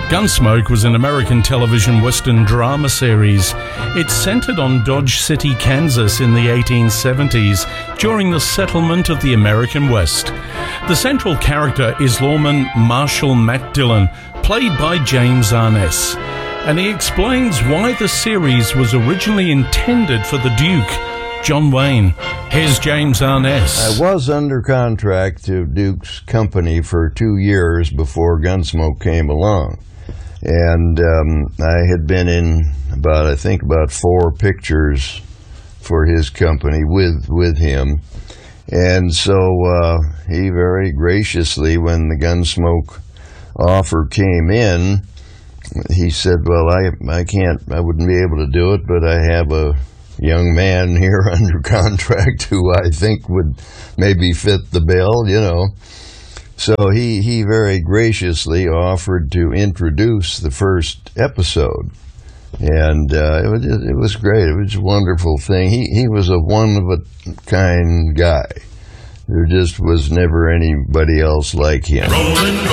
Gunsmoke was an American television Western drama series. It centered on Dodge City, Kansas in the 1870s during the settlement of the American West. The central character is lawman Marshall Matt Dillon, played by James Arness, and he explains why the series was originally intended for the Duke, John Wayne. Here's James Arness. I was under contract to Duke's company for 2 years before Gunsmoke came along. And I had been in about 4 pictures for his company with him. And so he very graciously, when the Gunsmoke offer came in, he said, well, I wouldn't be able to do it, but I have a young man here under contract who I think would maybe fit the bill, you know. So he very graciously offered to introduce the first episode, and it was great. It was a wonderful thing. He was a one-of-a-kind guy. There just was never anybody else like him.